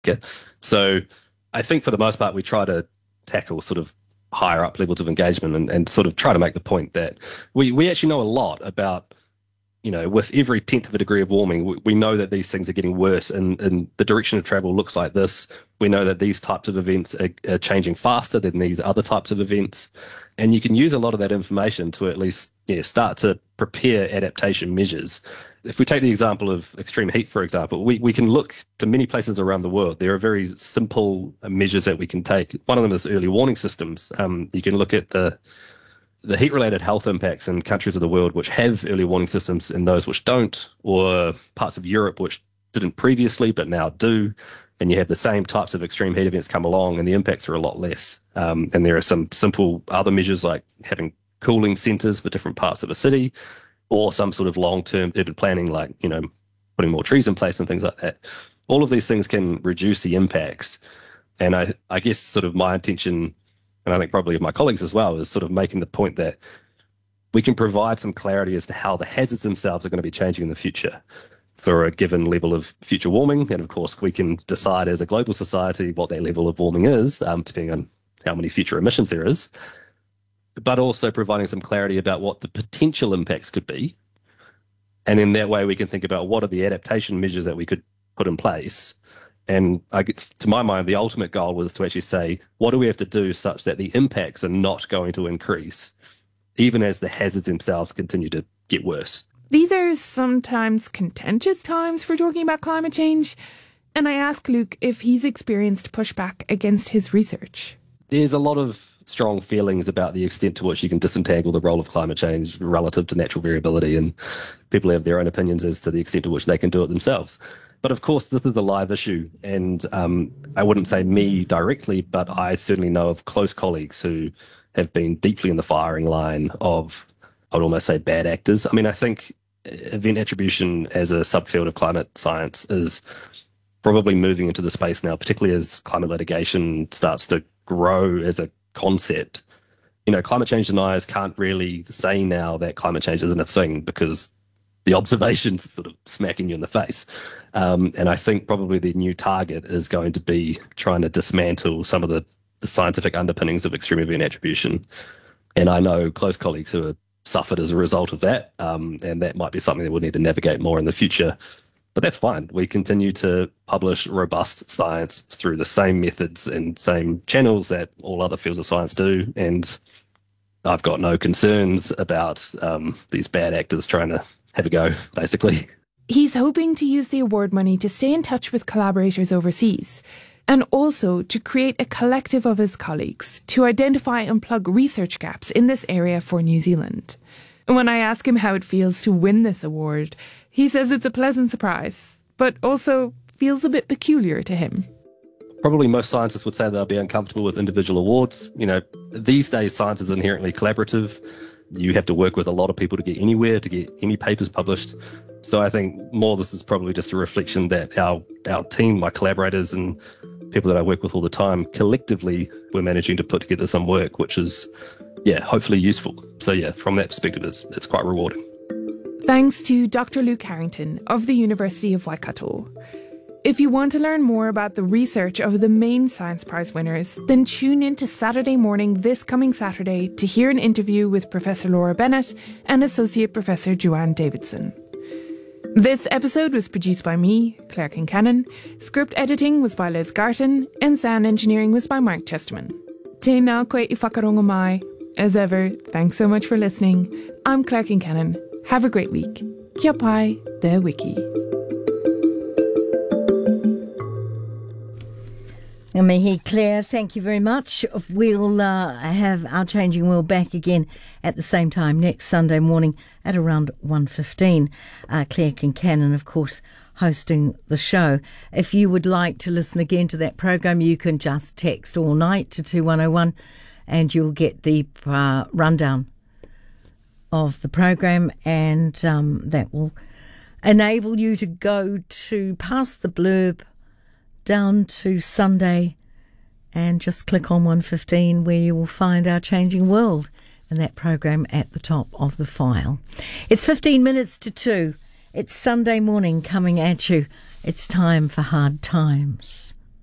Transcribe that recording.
Okay. So I think for the most part, we try to tackle sort of higher up levels of engagement and sort of try to make the point that we actually know a lot about, with every tenth of a degree of warming, we know that these things are getting worse and the direction of travel looks like this. We know that these types of events are changing faster than these other types of events. And you can use a lot of that information to at least start to prepare adaptation measures. If we take the example of extreme heat, for example, we can look to many places around the world. There are very simple measures that we can take. One of them is early warning systems. You can look at the heat-related health impacts in countries of the world which have early warning systems and those which don't, or parts of Europe which didn't previously but now do. And you have the same types of extreme heat events come along and the impacts are a lot less. And there are some simple other measures like having cooling centres for different parts of a city, or some sort of long-term urban planning like, putting more trees in place and things like that. All of these things can reduce the impacts. And I guess sort of my intention, and I think probably of my colleagues as well, is sort of making the point that we can provide some clarity as to how the hazards themselves are going to be changing in the future for a given level of future warming. And of course, we can decide as a global society what that level of warming is, depending on how many future emissions there is, but also providing some clarity about what the potential impacts could be. And in that way, we can think about what are the adaptation measures that we could put in place. And to my mind, the ultimate goal was to actually say, what do we have to do such that the impacts are not going to increase, even as the hazards themselves continue to get worse? These are sometimes contentious times for talking about climate change. And I ask Luke if he's experienced pushback against his research. There's a lot of strong feelings about the extent to which you can disentangle the role of climate change relative to natural variability, and people have their own opinions as to the extent to which they can do it themselves. But of course, this is a live issue, and I wouldn't say me directly, but I certainly know of close colleagues who have been deeply in the firing line of, I'd almost say, bad actors. I mean, I think event attribution as a subfield of climate science is probably moving into the space now, particularly as climate litigation starts to grow as a concept. Climate change deniers can't really say now that climate change isn't a thing because the observation's sort of smacking you in the face. And I think probably the new target is going to be trying to dismantle some of the scientific underpinnings of extreme event attribution. And I know close colleagues who have suffered as a result of that. And that might be something that we'll need to navigate more in the future. But that's fine. We continue to publish robust science through the same methods and same channels that all other fields of science do. And I've got no concerns about these bad actors trying to have a go, basically. He's hoping to use the award money to stay in touch with collaborators overseas, and also to create a collective of his colleagues to identify and plug research gaps in this area for New Zealand. When I ask him how it feels to win this award, he says it's a pleasant surprise, but also feels a bit peculiar to him. Probably most scientists would say they'll be uncomfortable with individual awards. These days science is inherently collaborative. You have to work with a lot of people to get anywhere, to get any papers published. So I think more this is probably just a reflection that our team, my collaborators and people that I work with all the time, collectively we're managing to put together some work which is, hopefully useful. So from that perspective, it's quite rewarding. Thanks to Dr. Luke Harrington of the University of Waikato. If you want to learn more about the research of the main Science Prize winners, then tune in to Saturday morning this coming Saturday to hear an interview with Professor Laura Bennett and Associate Professor Joanne Davidson. This episode was produced by me, Claire Kincannon. Script editing was by Liz Garton, and sound engineering was by Mark Chesterman. Tēnā koe I whakarongo mai. As ever, thanks so much for listening. I'm Claire Kincannon. Have a great week. Kia pai, te wiki. Mihi, Claire, thank you very much. We'll have Our Changing World back again at the same time next Sunday morning at around 1:15. Claire Kincannon, of course, hosting the show. If you would like to listen again to that program, you can just text all night to 2101 and you'll get the rundown of the program, and that will enable you to go to past the blurb down to Sunday and just click on 1:15 where you will find Our Changing World and that program at the top of the file. It's 15 minutes to 2. It's Sunday morning coming at you. It's time for Hard Times.